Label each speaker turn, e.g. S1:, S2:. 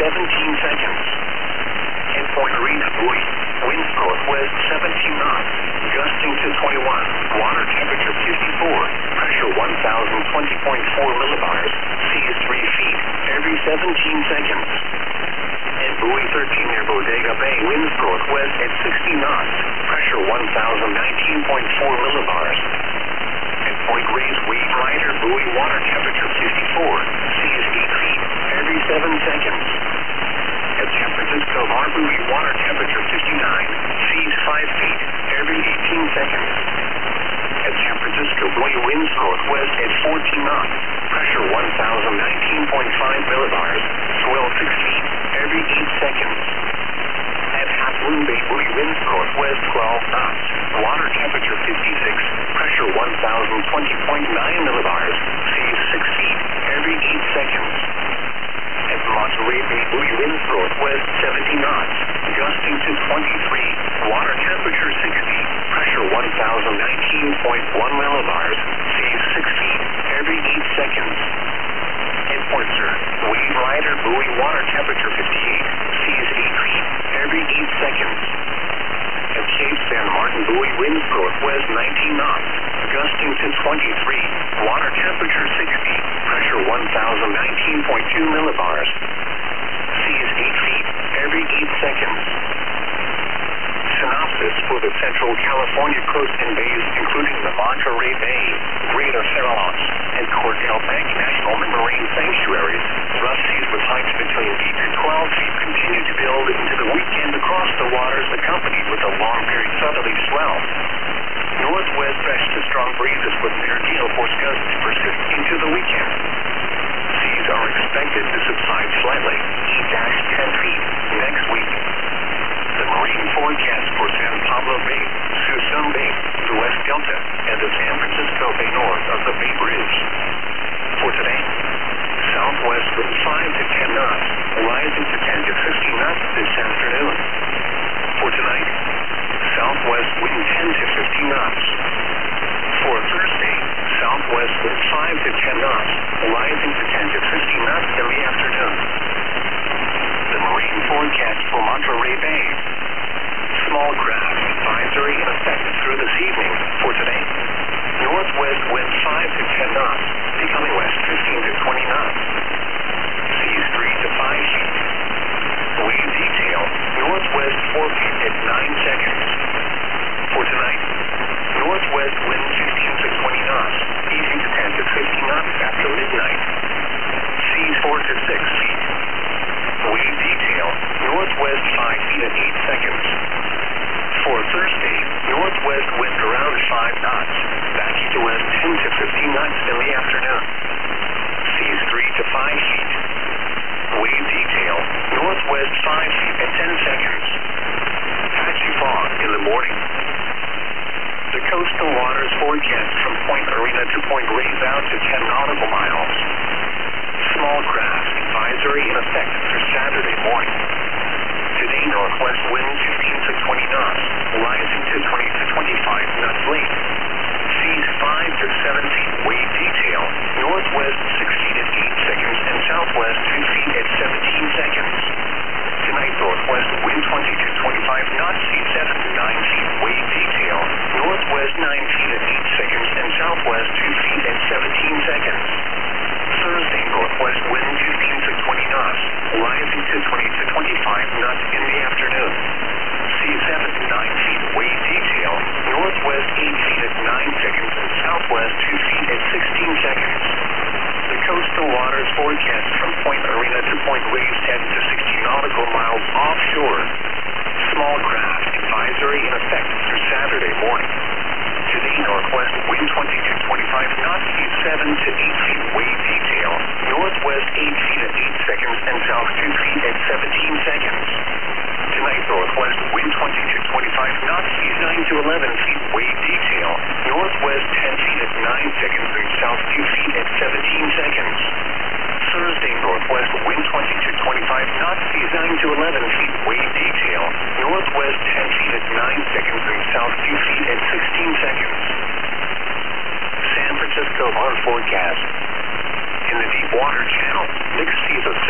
S1: 17 seconds. In Point Arena, buoy, winds northwest 17 knots, gusting to 21, water temperature 54, pressure 1020.4 millibars, seas 3 feet, every 17 seconds. In buoy 13 near Bodega Bay, winds northwest at 60 knots, pressure 1019.4 millibars. At Point Reyes, wave rider, buoy, water temperature 54, seas 8 feet, every 7 seconds. At San Francisco Bar, buoy, water temperature 59, seas 5 feet, every 18 seconds. At San Francisco buoy, winds northwest at 14 knots, pressure 1019.5 millibars, swell 6 feet, every 8 seconds. At Half Moon Bay, buoy, winds northwest 12 knots, water temperature 56, pressure 1020.9 millibars, seas 6 feet, every 8 seconds. At Monterey Bay, buoy, winds northwest 70 knots, gusting to 23, water temperature 60, pressure 1019.1 millibars, seas 6 feet, every 8 seconds. At Port Sur, wave rider, buoy, water temperature 58, seas 8 feet, every 8 seconds. At Cape San Martin, buoy, winds northwest 19 knots, gusting to 23, water temperature 60, pressure 1019.2 millibars, seas 8 feet, every 8 seconds. Synopsis for the Central California coast and bays, including the Monterey Bay, Greater Farallones, and Cordell Bank National Marine Sanctuaries. Rough seas with heights between 8 to 12 feet continue to build into the weekend across the waters, accompanied with a long-period southerly swell. Northwest fresh to strong breezes with near gale force gusts to persist into the weekend. Seas are expected to subside slightly, 8-10 feet, next week. The marine forecast for San Pablo Bay, Suisun Bay, the West Delta, and the San Francisco Bay north of the Bay Bridge. For today, southwest wind 5 to 10 knots, rising to 10 to 15 knots this afternoon. For tonight, southwest wind 10 to 15 knots. For Thursday, southwest wind 5 to 10 knots, rising to 10 to 15 knots in the afternoon. The marine forecast for Monterey Bay. Small craft advisory in effect through this evening. For today, northwest wind 5 to 10 knots, becoming west 15 to 20 knots. Seas 3 to 5 feet. Wave detail, northwest 4 feet at 9 seconds. For tonight, northwest wind 15 to 20 knots, easing to 10 to 15 knots after midnight. Seas 4 to 6 feet. Wave detail, northwest 5 feet at 8 seconds. For Thursday, northwest wind around 5 knots, back east to west 10 to 15 knots in the afternoon. Seas 3 to 5 feet. Wave detail, northwest 5 feet at 10 seconds. Patchy fog in the morning. The coastal waters forecast from Point Arena to Point Reyes out to 10 nautical miles. Small craft advisory in effect through Saturday morning. Today, northwest wind 15 to 20 knots, rising to 20 to 25 knots late. Seas 5 to 7 feet. Wave detail, northwest 6 feet at 8 seconds and southwest 2 feet at 17 seconds. Tonight, northwest wind 20 to 25 knots, seas 7 to 9 feet. Wave detail, northwest 9 feet at 8 seconds and southwest 2 feet at 17 seconds. Thursday, northwest wind 15 to 20 knots, rising to 20 to 25 knots in the afternoon. Seas 7 to 9 feet. Wave detail, northwest 8 feet at 9 seconds and southwest 2 feet at 16 seconds. The coastal waters forecast from Point Arena to Point Reyes 10 to 60 nautical miles offshore. Small craft advisory in effect through Saturday morning. Today, northwest wind 20 to 25 knots, seas 7 to 8 feet. Wave detail, northwest 8 feet at 8 seconds and south 2 feet at 17 seconds. Tonight, northwest wind 20 to 25 knots, seas 9 to 11 feet. Wave detail, northwest 10 feet at 9 seconds and south 2 feet at 17 seconds. Thursday, northwest wind 20 to 25 knots, seas 9 to 11 feet. Wave detail, northwest 10 feet at 9 seconds and south 2 feet at 16 seconds. San Francisco on forecast. In the deep water channel, mixed seas of